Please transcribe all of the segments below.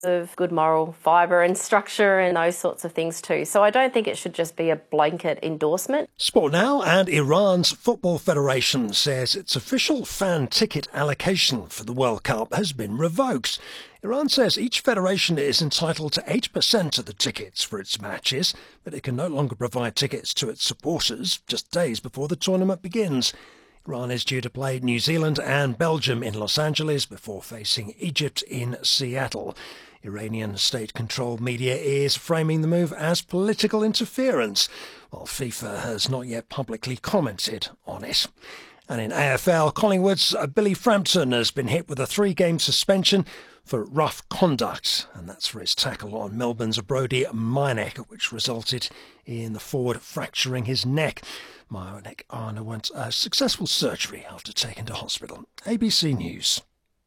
of good moral fibre and structure and those sorts of things too. So I don't think it should just be a blanket endorsement. Sport now, and Iran's Football Federation says its official fan ticket allocation for the World Cup has been revoked. Iran says each federation is entitled to 8% of the tickets for its matches, but it can no longer provide tickets to its supporters just days before the tournament begins. Iran is due to play New Zealand and Belgium in Los Angeles before facing Egypt in Seattle. Iranian state-controlled media is framing the move as political interference, while FIFA has not yet publicly commented on it. And in AFL, Collingwood's Billy Frampton has been hit with a 3-game suspension for rough conduct, and that's for his tackle on Melbourne's Brodie Meynek, which resulted in the forward fracturing his neck. Meynek underwent a successful surgery after taken to hospital. ABC News.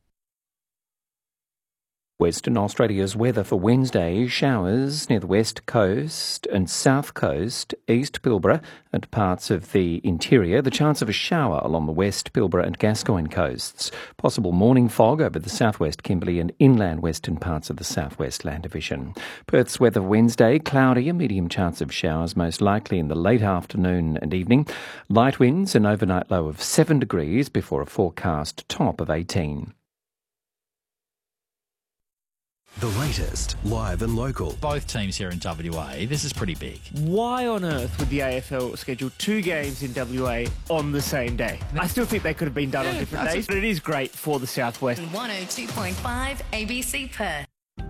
Western Australia's weather for Wednesday: showers near the west coast and south coast, East Pilbara and parts of the interior. The chance of a shower along the west Pilbara and Gascoyne coasts. Possible morning fog over the southwest Kimberley and inland western parts of the southwest Land Division. Perth's weather Wednesday: cloudy, a medium chance of showers, most likely in the late afternoon and evening. Light winds, an overnight low of 7 degrees before a forecast top of 18. The latest, live and local. Both teams here in WA, this is pretty big. Why on earth would the AFL schedule 2 games in WA on the same day? I still think they could have been done on different days, but it is great for the Southwest. 102.5 ABC Perth.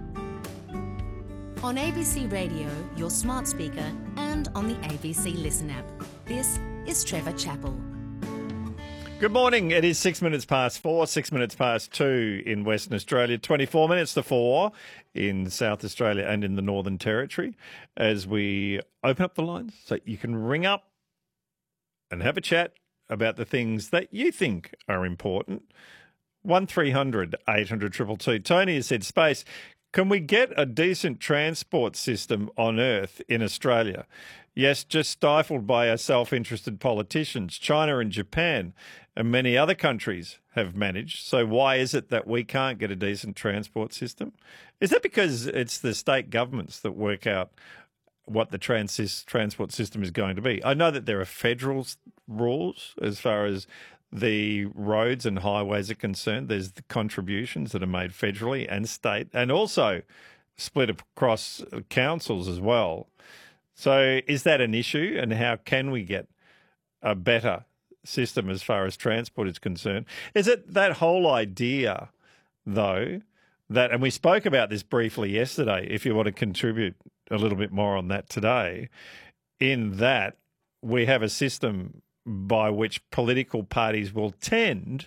On ABC Radio, your smart speaker, and on the ABC Listen app. This is Trevor Chappell. Good morning. It is 6 minutes past 4, 6 minutes past 2 in Western Australia, 24 minutes to 4 in South Australia and in the Northern Territory, as we open up the lines so you can ring up and have a chat about the things that you think are important. 1300 800 222. Tony has said, Space, can we get a decent transport system on Earth in Australia? Yes, just stifled by our self-interested politicians. China and Japan and many other countries have managed. So why is it that we can't get a decent transport system? Is that because it's the state governments that work out what the transport system is going to be? I know that there are federal rules as far as the roads and highways are concerned. There's the contributions that are made federally and state, and also split across councils as well. So is that an issue, and how can we get a better system as far as transport is concerned? Is it that whole idea, though, that, and we spoke about this briefly yesterday, if you want to contribute a little bit more on that today, in that we have a system by which political parties will tend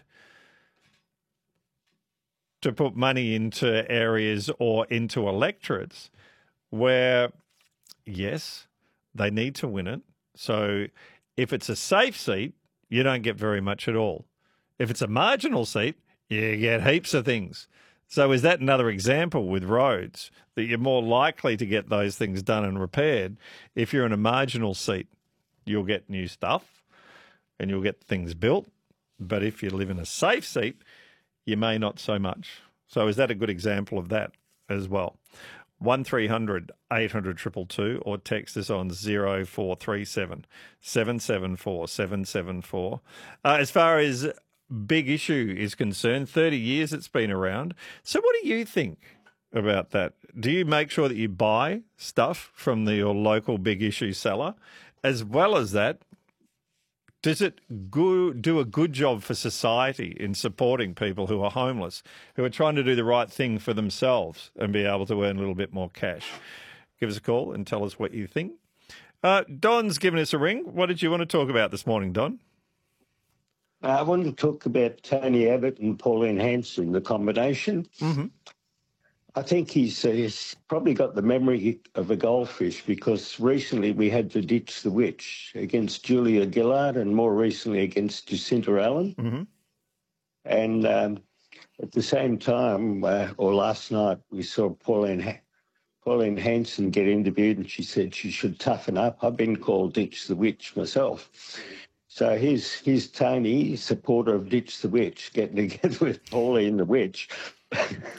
to put money into areas or into electorates where, yes, they need to win it. So if it's a safe seat, you don't get very much at all. If it's a marginal seat, you get heaps of things. So is that another example with roads, that you're more likely to get those things done and repaired? If you're in a marginal seat, you'll get new stuff and you'll get things built. But if you live in a safe seat, you may not so much. So is that a good example of that as well? 1300 800 222 or text us on 0437 774 774. As far as big issue is concerned, 30 years it's been around. So what do you think about that? Do you make sure that you buy stuff from your local big issue seller? As well as that, does it do a good job for society in supporting people who are homeless, who are trying to do the right thing for themselves and be able to earn a little bit more cash? Give us a call and tell us what you think. Don's given us a ring. What did you want to talk about this morning, Don? I wanted to talk about Tony Abbott and Pauline Hanson, the combination. Mm-hmm. I think he's probably got the memory of a goldfish, because recently we had to ditch the witch against Julia Gillard and more recently against Jacinta Allen. Mm-hmm. And at the same time, or last night, we saw Pauline Hanson get interviewed, and she said she should toughen up. I've been called Ditch the Witch myself. So here's Tony, supporter of Ditch the Witch, getting together with Pauline the Witch.